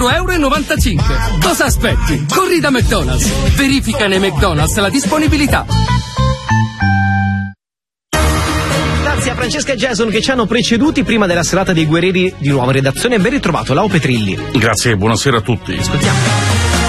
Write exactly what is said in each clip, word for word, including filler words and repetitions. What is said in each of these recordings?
quattro e novantacinque euro. Cosa aspetti? Corri da McDonald's. Verifica nei McDonald's la disponibilità. Grazie a Francesca e Jason che ci hanno preceduti prima della serata dei guerrieri di Nuova Redazione. Ben ritrovato Lau Petrilli. Grazie e buonasera a tutti. Ascoltiamo.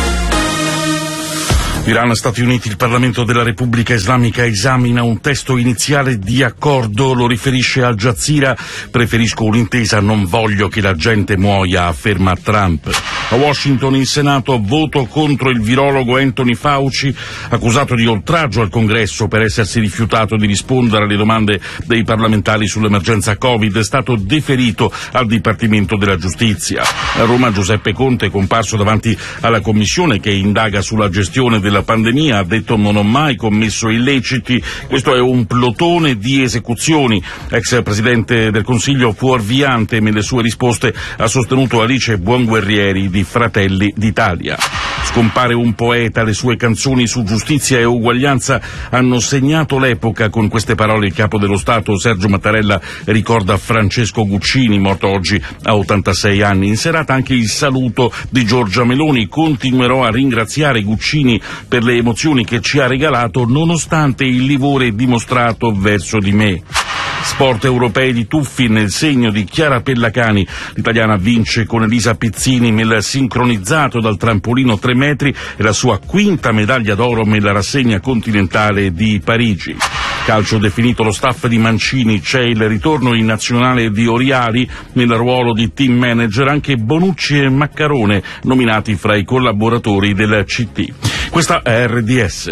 Iran, Stati Uniti, il Parlamento della Repubblica Islamica esamina un testo iniziale di accordo, lo riferisce Al Jazeera. Preferisco un'intesa, non voglio che la gente muoia, afferma Trump. A Washington il Senato voto contro il virologo Anthony Fauci, accusato di oltraggio al Congresso per essersi rifiutato di rispondere alle domande dei parlamentari sull'emergenza Covid. È stato deferito al Dipartimento della Giustizia. A Roma Giuseppe Conte, comparso davanti alla commissione che indaga sulla gestione del la pandemia, ha detto: non ho mai commesso illeciti, questo è un plotone di esecuzioni. Ex presidente del Consiglio fuorviante nelle sue risposte ha sostenuto Alice Buonguerrieri di Fratelli d'Italia. Scompare un poeta, le sue canzoni su giustizia e uguaglianza hanno segnato l'epoca. Con queste parole il capo dello Stato Sergio Mattarella ricorda Francesco Guccini, morto oggi a ottantasei anni. In serata anche il saluto di Giorgia Meloni. Continuerò a ringraziare Guccini per le emozioni che ci ha regalato nonostante il livore dimostrato verso di me. Sport europei di tuffi nel segno di Chiara Pellacani. L'italiana vince con Elisa Pizzini nel sincronizzato dal trampolino tre metri e la sua quinta medaglia d'oro nella rassegna continentale di Parigi. Calcio definito lo staff di Mancini, c'è il ritorno in nazionale di Oriali nel ruolo di team manager, anche Bonucci e Maccarone nominati fra i collaboratori del C T. Questa è R D S.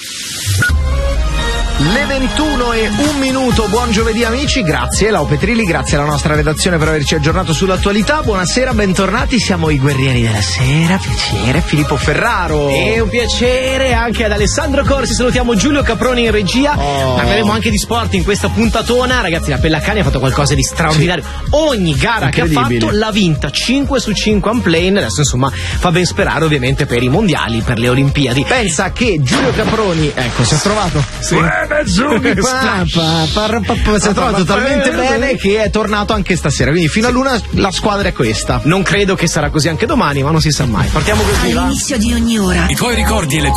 Le ventuno e un minuto, buon giovedì amici, grazie Lau Petrilli, grazie alla nostra redazione per averci aggiornato sull'attualità. Buonasera, bentornati, siamo i guerrieri della sera. Piacere, Filippo Ferraro. E un piacere anche ad Alessandro Corsi. Salutiamo Giulio Caproni in regia. Oh. Parleremo anche di sport in questa puntatona. Ragazzi, la Pellacani ha fatto qualcosa di straordinario. Sì. Ogni gara che ha fatto l'ha vinta, cinque su cinque unplane. Adesso insomma fa ben sperare ovviamente per i mondiali, per le Olimpiadi. Pensa che Giulio Caproni, ecco, si è trovato. Sì. Si è trovato talmente bene che è tornato anche stasera, quindi fino all'una la squadra è questa. Non credo che sarà così anche domani, ma non si sa mai. Partiamo così. All'inizio di ogni ora i tuoi ricordi e le tue